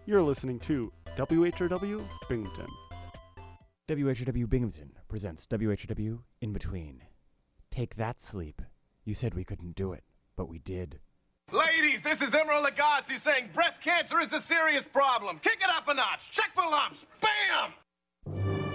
You're listening to WHRW Binghamton. WHRW Binghamton presents WHRW In Between. Take that, sleep. You said we couldn't do it, but we did. Ladies, this is Emerald Lagasse saying breast cancer is a serious problem. Kick it up a notch. Check for lumps. Bam!